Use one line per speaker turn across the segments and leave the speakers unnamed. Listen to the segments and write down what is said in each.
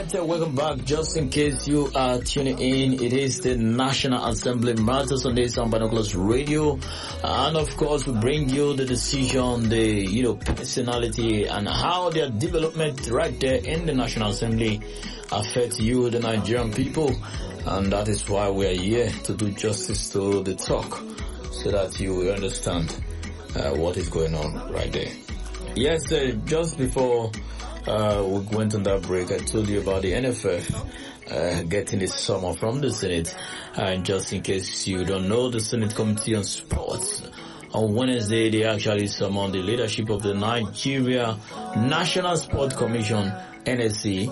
right, welcome back. Just in case you are tuning in, it is the National Assembly Matters on this on Binoculars Radio, and of course we bring you the decision, the personality, and how their development right there in the National Assembly affect you, the Nigerian people, and that is why we are here to do justice to the talk, so that you will understand what is going on right there. Yes, just before we went on that break, I told you about the NFF getting the summer from the Senate. And just in case you don't know, the Senate Committee on Sports, on Wednesday, they actually summoned the leadership of the Nigeria National Sport Commission, NSC,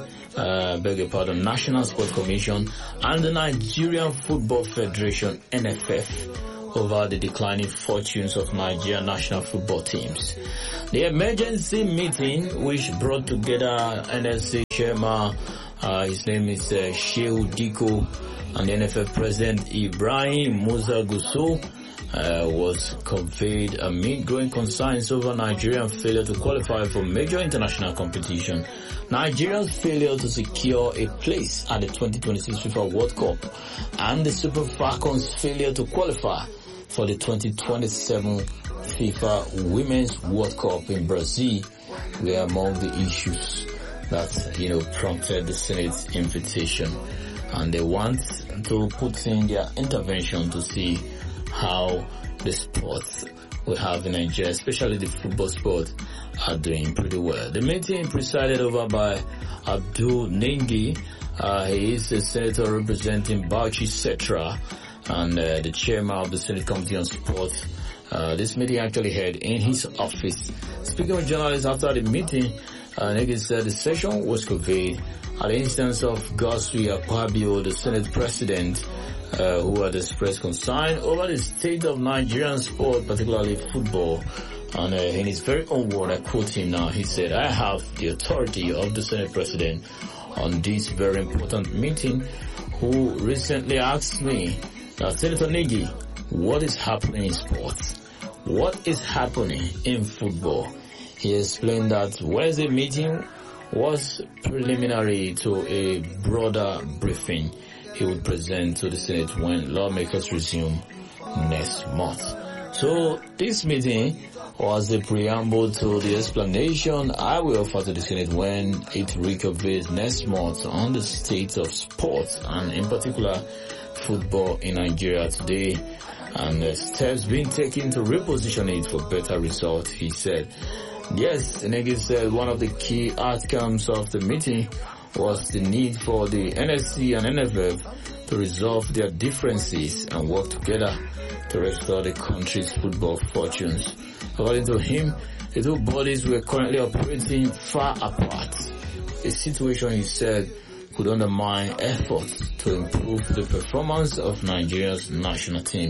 National Sport Commission, and the Nigerian Football Federation, NFF, over the declining fortunes of Nigerian national football teams. The emergency meeting, which brought together NSC chairman, his name is Shehu Diko, and the NFF president Ibrahim Musa Gusau, was conveyed amid growing concerns over Nigerian failure to qualify for major international competition, Nigeria's failure to secure a place at the 2026 FIFA World Cup, and the Super Falcons' failure to qualify for the 2027 FIFA Women's World Cup in Brazil were among the issues that, prompted the Senate's invitation. And they want to put in their intervention to see how the sports we have in Nigeria, especially the football sport, are doing pretty well. The meeting presided over by Abdul Nengi. He is a senator representing Bauchi Setra, and the chairman of the Senate Committee on Sports. This meeting actually held in his office. Speaking with journalists after the meeting, Nengi said the session was conveyed at the instance of Godswill Akpabio, the Senate President, who had expressed concern over the state of Nigerian sport, particularly football. And in his very own word, I quote him now, he said, "I have the authority of the Senate President on this very important meeting, who recently asked me, Senator Nengi, what is happening in sports? What is happening in football?" He explained that Wednesday meeting was preliminary to a broader briefing he would present to the Senate when lawmakers resume next month. So this meeting was the preamble to the explanation I will offer to the Senate when it reconvenes next month on the state of sports, and in particular football in Nigeria today, and steps being taken to reposition it for better results, he said. Yes, Nengi said one of the key outcomes of the meeting was the need for the NSC and NFF to resolve their differences and work together to restore the country's football fortunes. According to him, the two bodies were currently operating far apart, a situation, he said, could undermine efforts to improve the performance of Nigeria's national team.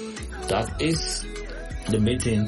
That is the meeting,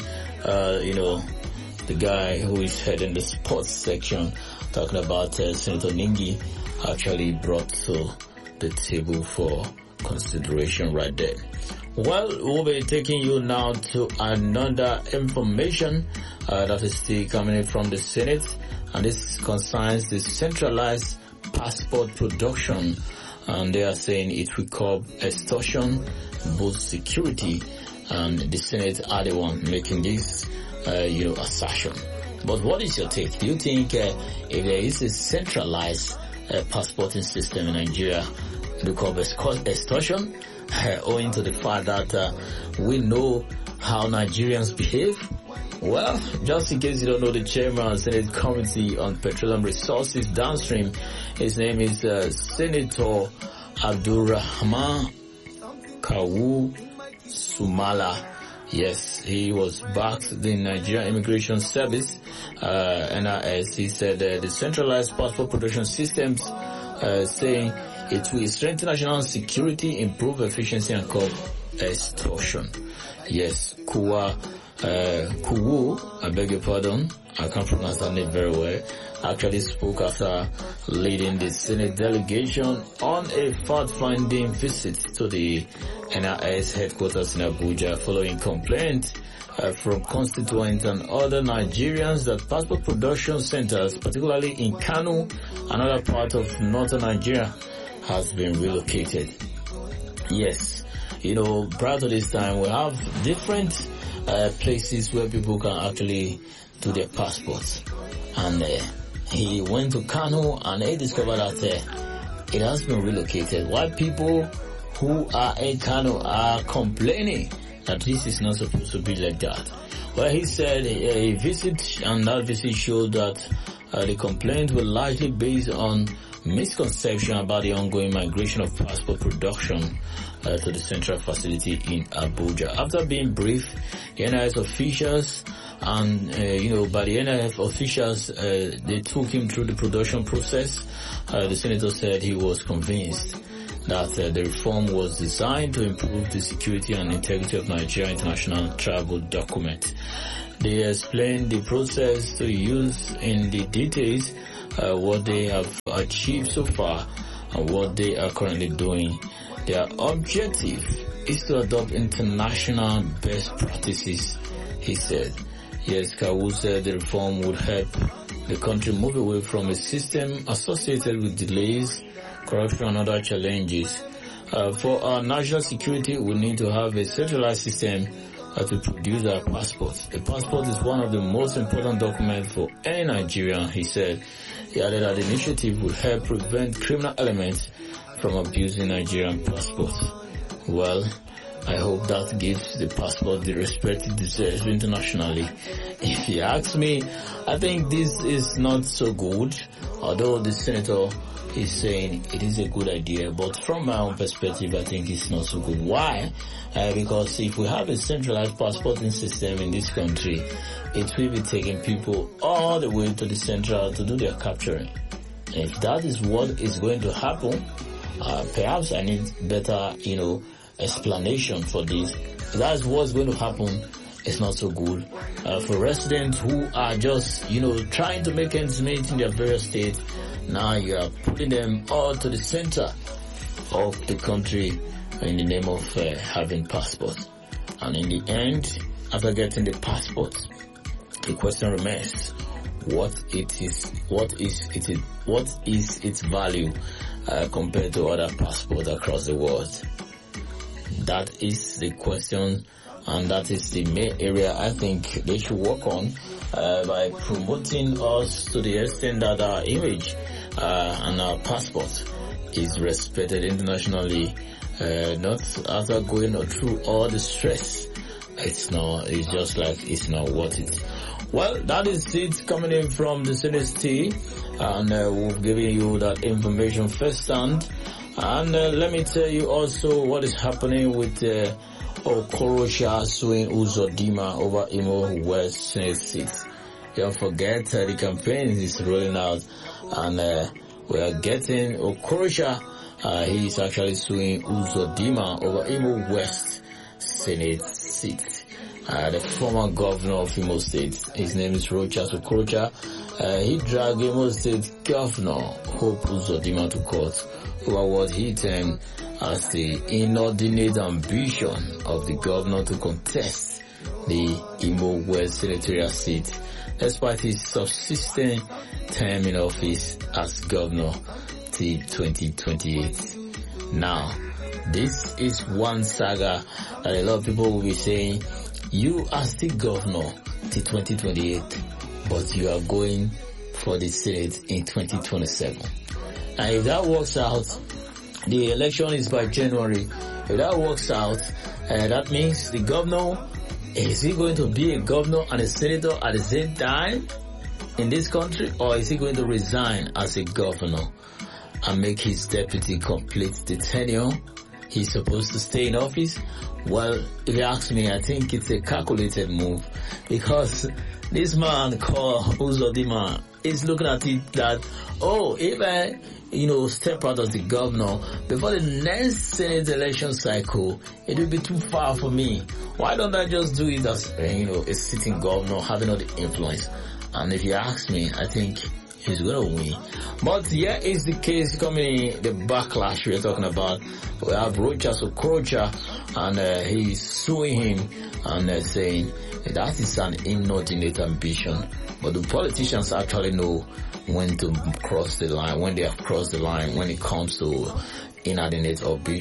the guy who is heading the sports section, talking about Senator Nengi, actually brought to the table for consideration right there. Well, we'll be taking you now to another information that is still coming in from the Senate, and this concerns the centralized passport production, and they are saying it will curb extortion, boost security, and the Senate are the one making this assertion. But what is your take? Do you think if there is a centralized passporting system in Nigeria, it will curb extortion, owing to the fact that we know how Nigerians behave? Well, just in case you don't know, the chairman of the Senate Committee on Petroleum Resources Downstream, his name is Senator Abdulrahman Kawu Sumala. Yes, he was backed the Nigerian Immigration Service, NIS. He said the centralized passport production systems, saying it will strengthen national security, improve efficiency, and curb extortion. Yes, Kuwa Kuwu, I beg your pardon, I can't pronounce that name very well, actually spoke after leading the Senate delegation on a fact-finding visit to the NIS headquarters in Abuja following complaints from constituents and other Nigerians that passport production centers, particularly in Kano and other parts of northern Nigeria, has been relocated. Yes, prior to this time, we have different places where people can actually do their passports. And he went to Kano and he discovered that it has been relocated. Why people who are in Kano are complaining that this is not supposed to be like that? Well, he said a visit, and that visit showed that the complaints were largely based on misconception about the ongoing migration of passport production to the central facility in Abuja. After being briefed, the NIS officials and, by the NIS officials, they took him through the production process. The senator said he was convinced that the reform was designed to improve the security and integrity of Nigeria international travel document. They explained the process to use in the details, what they have achieved so far and what they are currently doing. Their objective is to adopt international best practices, he said. Yes, Kawu said the reform would help the country move away from a system associated with delays, corruption and other challenges. For our national security, we need to have a centralized system to produce our passports. A passport is one of the most important documents for any Nigerian, he said. He added that the initiative would help prevent criminal elements from abusing Nigerian passports. Well, I hope that gives the passport the respect it deserves internationally. If you ask me, I think this is not so good, although the senator is saying it is a good idea, but from my own perspective, I think it's not so good. Why? Because if we have a centralized passporting system in this country, it will be taking people all the way to the central to do their capturing. If that is what is going to happen, perhaps I need better, explanation for this. If that's what's going to happen, it's not so good. For residents who are just, trying to make ends meet in their various states, now you are putting them all to the center of the country in the name of having passports. And in the end, after getting the passport, the question remains: what is its value compared to other passports across the world? That is the question, and that is the main area I think they should work on by promoting us to the extent that our image and our passport is respected internationally, not after going through all the stress. It's just like it's not worth it. Well, that is it coming in from the Senate team, and we've given you that information firsthand. And let me tell you also what is happening with Okorocha suing Uzodinma over Imo West Senate seats. Don't forget the campaign is rolling out, and we are getting Okorocha. He is actually suing Uzodinma over Imo West Senate seat. The former governor of Imo State, his name is Rochas Okorocha. He dragged Imo State Governor Hope Uzodinma to court over what he termed as the inordinate ambition of the governor to contest the Imo West senatorial seat, despite his subsisting term in office as governor till 2028. Now, this is one saga that a lot of people will be saying, you are still governor till 2028, but you are going for the Senate in 2027. And if that works out, the election is by January. If that works out, that means the governor, is he going to be a governor and a senator at the same time in this country, or is he going to resign as a governor and make his deputy complete the tenure he's supposed to stay in office. Well, if you ask me, I think it's a calculated move, because this man called Uzodimma is looking at it that, if I step out as the governor before the next Senate election cycle, it will be too far for me. Why don't I just do it as, a sitting governor having all the influence? And if you ask me, I think he's going to win. But here is the case coming, the backlash we're talking about. We have Rochas Okorocha, and he's suing him and saying that is an inordinate ambition. But the politicians actually know when to cross the line, when they have crossed the line, when it comes to inordinate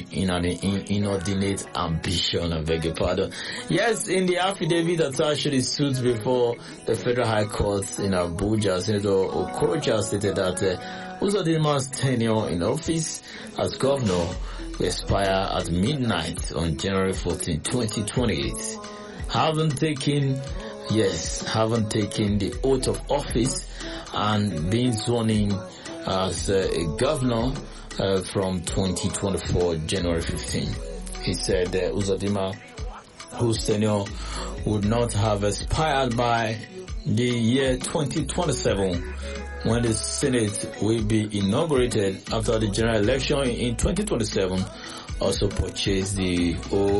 ambition, I beg your pardon. Yes, in the affidavit attached to the suit before the Federal High Court in Abuja, Senator Okorocha stated that Uzodimma's tenure in office as governor will expire at midnight on January 14, 2028. Haven't taken the oath of office and been sworn in as a governor from 2024 January 15. He said Uzodimma, whose tenure would not have expired by the year 2027, when the Senate will be inaugurated after the general election in 2027, also purchased the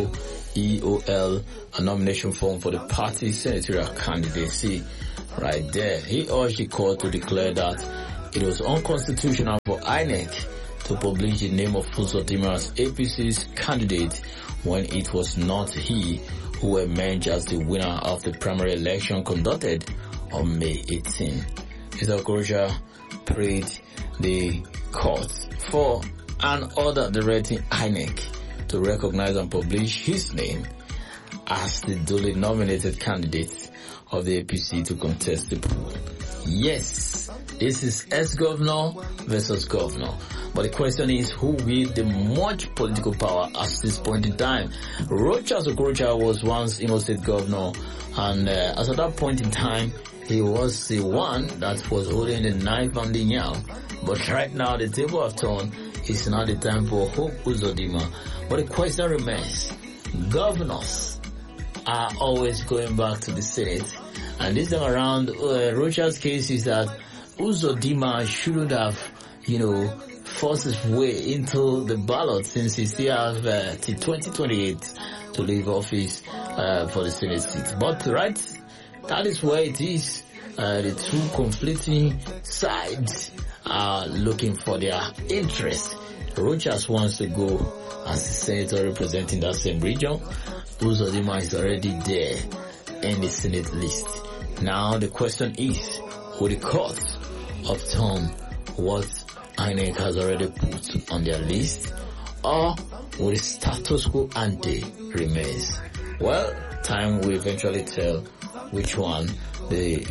OEOL, a nomination form for the party's senatorial candidacy. Right there, he urged the court to declare that it was unconstitutional for INEC to publish the name of Uzodimma as APC's candidate when it was not he who emerged as the winner of the primary election conducted on May 18. Mr. Okorocha prayed the court for an order directing INEC to recognize and publish his name as the duly nominated candidate of the APC to contest the poll. Yes, this is ex-governor versus governor. But the question is, who wields the much political power at this point in time? Rochas Okorocha was once Imo State governor, and as at that point in time, he was the one that was holding the knife and the yam. But right now, the table have turned. It's now the time for Hope Uzodimma. But the question remains, governors are always going back to the Senate. And this time around, Rocha's case is that Uzodimma shouldn't have, forced his way into the ballot, since he still has till 2028 to leave office for the Senate seat. But that is where it is. The two conflicting sides are looking for their interest. Rochas wants to go as a senator representing that same region. Uzodimma is already there in the Senate list. Now the question is, will the court upturn what INEC has already put on their list, or will the status quo ante remains? Well, time will eventually tell which one the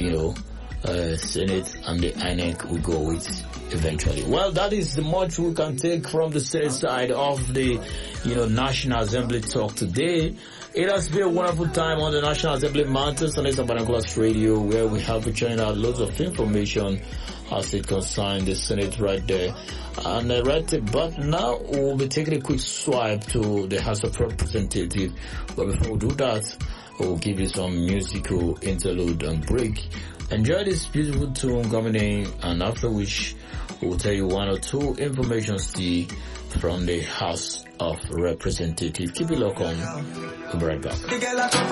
Senate and the INEC will go with eventually. Well, that is the much we can take from the Senate side of the National Assembly talk today. It has been a wonderful time on the National Assembly Matters on Binoculars Radio, where we have been churning out loads of information as it concerns the Senate right there. And but now we'll be taking a quick swipe to the House of Representatives. But before we do that, we'll give you some musical interlude and break. Enjoy this beautiful tune coming in, and after which we'll tell you one or two information from the House of Representatives. Keep it locked on. We'll be right back.